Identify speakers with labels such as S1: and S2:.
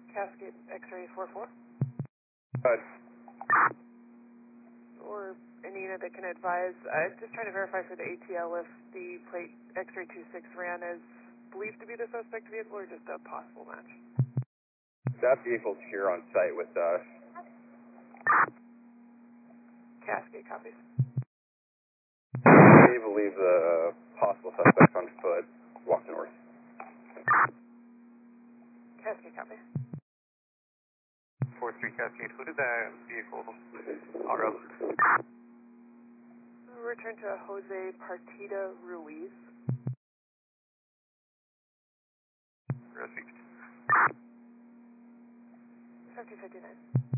S1: Cascade X-ray 44.
S2: But
S1: Or any unit that can advise. Just trying to verify for the ATL if the plate X-ray 26 ran as believed to be the suspect vehicle or just a possible match.
S2: that vehicle's here on site with us.
S1: Cascade copies.
S2: We believe the possible suspect's on foot, walked north.
S1: Cascade copy.
S3: 4-3 Cascade, who did that vehicle RO?
S1: Return to Jose Partida Ruiz.
S3: Received.
S1: 5059.